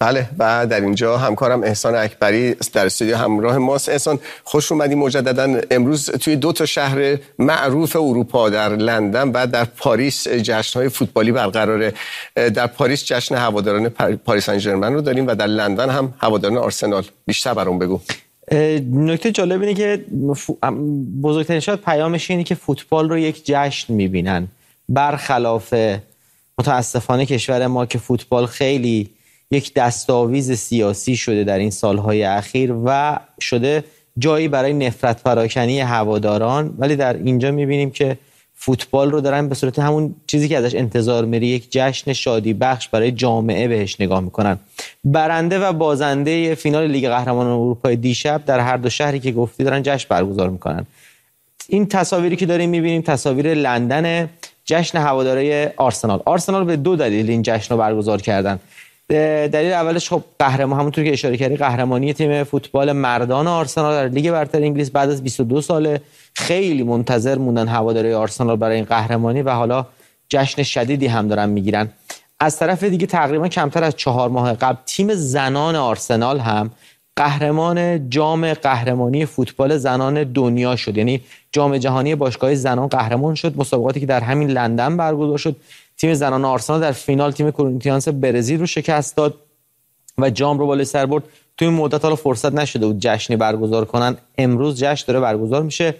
بله و در اینجا همکارم احسان اکبری در استودیو همراه ماست. احسان خوش اومدی مجددا. امروز توی 2 شهر معروف اروپا در لندن و در پاریس جشن‌های فوتبالی برقراره. در پاریس جشن هواداران پاریس سن ژرمن رو داریم و در لندن هم هواداران آرسنال. بیشتر برام بگو. نکته جالب اینه که بزرگترین شاید پیامش اینه که فوتبال رو یک جشن می‌بینن، برخلاف متاسفانه کشور ما که فوتبال خیلی یک دستاویز سیاسی شده در این سالهای اخیر و شده جایی برای نفرت پراکنی هواداران، ولی در اینجا می‌بینیم که فوتبال رو دارن به صورت همون چیزی که ازش انتظار میره، یک جشن شادی بخش برای جامعه بهش نگاه میکنن. برنده و بازنده فینال لیگ قهرمانان اروپا دیشب در هر 2 شهری که گفتی دارن جشن برگزار میکنن. این تصاویری که داریم میبینیم تصاویر لندن جشن هواداری آرسنال به 2 دلیل این جشن رو برگزار کردن. دلیل اولش خب قهرمان، همونطور که اشاره کردی، قهرمانی تیم فوتبال مردان آرسنال در لیگ برتر انگلیس بعد از 22 ساله. خیلی منتظر موندن هواداری آرسنال برای این قهرمانی و حالا جشن شدیدی هم دارن میگیرن. از طرف دیگه تقریبا کمتر از 4 ماه قبل تیم زنان آرسنال هم قهرمان جام قهرمانی فوتبال زنان دنیا شد، یعنی جام جهانی باشگاه زنان قهرمان شد. مسابقاتی که در همین لندن برگزار شد، تیم زنان آرسنال در فینال تیم کورینتیانس برزیل رو شکست داد و جام رو بالای سر برد. تو این مدت حالا فرصت نشده بود جشنی برگزار کنن. امروز جشن داره برگزار میشه.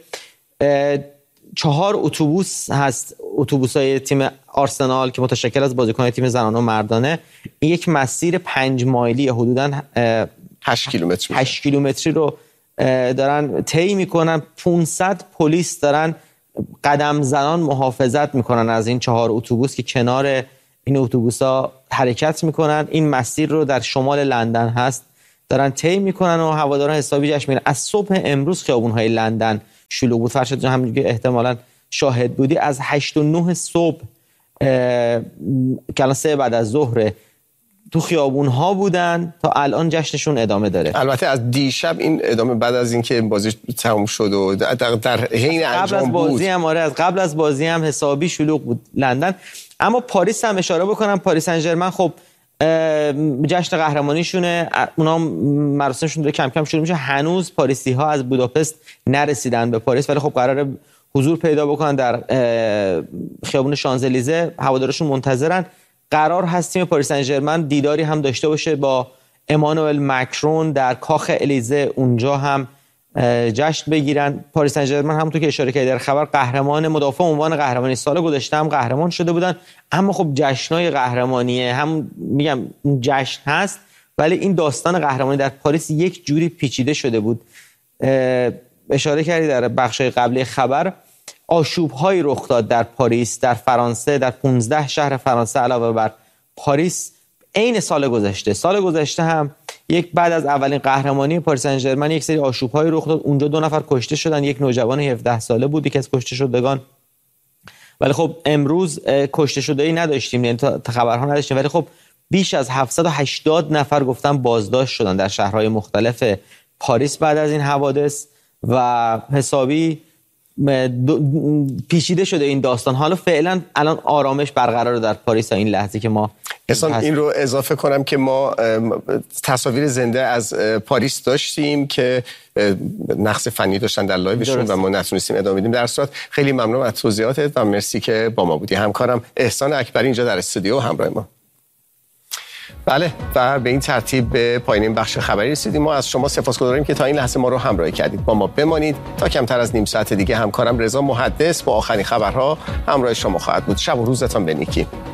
4 اتوبوس هست، اتوبوسای تیم آرسنال که متشکل از بازیکنان تیم زنان و مردانه. این یک مسیر 5 مایلی حدوداً 8 کیلومتری رو دارن طی میکنن. 500 پلیس دارن قدم زنان محافظت میکنن از این 4 اتوبوس که کنار این اتوبوسا حرکت میکنن. این مسیر رو در شمال لندن هست دارن طی میکنن و هواداران حسابی جشن میگیرن. از صبح امروز خیابون‌های لندن شلوغ بود. فرشاد جان همونجوری که احتمالاً شاهد بودی، از 8 و 9 صبح که الان 3 بعد از ظهر تو خیابون‌ها بودن تا الان جشنشون ادامه داره. البته از دیشب این ادامه بعد از اینکه بازی تموم شد و در حین انجام بود. از قبل از بازی هم حسابی شلوغ بود لندن. اما پاریس هم اشاره بکنم، پاریس سن ژرمن خب جشن قهرمانیشونه، اونا مراسمشون داره کم کم شروع میشه. هنوز پاریسی‌ها از بوداپست نرسیدن به پاریس، ولی خب قراره حضور پیدا بکنن در خیابون شانزلیزه. هوادارشون منتظرن. قرار هست تیم پاریس سن ژرمن دیداری هم داشته باشه با امانوئل مکرون در کاخ الیزه، اونجا هم جشن بگیرن. پاریس سن ژرمن همونطور که اشاره کردی در خبر قهرمان، مدافع عنوان قهرمانی سال گذشته هم قهرمان شده بودن. اما خب جشنای قهرمانیه، هم میگم جشن هست ولی این داستان قهرمانی در پاریس یک جوری پیچیده شده بود. اشاره کردی در بخشای قبلی خبر، آشوب‌هایی رخ داد در پاریس، در فرانسه، در 15 شهر فرانسه علاوه بر پاریس عین سال گذشته هم بعد از اولین قهرمانی پاریس سن ژرمن یک سری آشوب‌هایی رخ داد. اونجا 2 نفر کشته شدن، یک نوجوان 17 ساله بود یکی از کشته شدگان. ولی خب امروز کشته شده‌ای نداشتیم، یعنی تا خبرها نداشتیم، ولی خب بیش از 780 نفر گفتن بازداشت شدن در شهرهای مختلف پاریس بعد از این حوادث و حسابی پیچیده شده این داستان. حالا فعلا الان آرامش برقرار در پاریس تا این لحظه که ما این رو اضافه کنم که ما تصاویر زنده از پاریس داشتیم که نقص فنی داشتن در لایوشون و ما نتونستیم ادامه بدیم. در صورت خیلی ممنونم از توضیحاتت و مرسی که با ما بودی. همکارم احسان اکبری اینجا در استودیو همراه ما. بله و به این ترتیب به پایان این بخش خبری رسیدیم. ما از شما سپاسگزاریم که تا این لحظه ما رو همراهی کردید. با ما بمانید تا کمتر از نیم ساعت دیگه همکارم رضا محدث با آخرین خبرها همراه شما خواهد بود. شب و روزتان بنیکی.